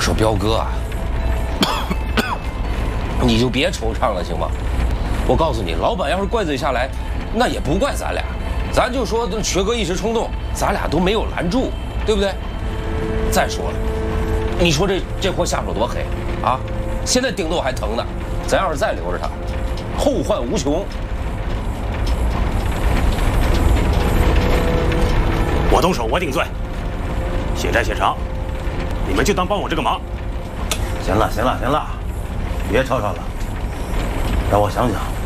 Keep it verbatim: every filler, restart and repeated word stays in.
说彪哥啊，你就别惆怅了，行吗？我告诉你，老板要是怪罪下来，那也不怪咱俩，咱就说瘸哥一时冲动，咱俩都没有拦住，对不对？再说了，你说这这货下手多黑啊！现在顶得我还疼呢，咱要是再留着他，后患无穷。 我动手，我顶罪，血债血偿，你们就当帮我这个忙。 行了，行了，行了，别吵吵了，让我想想。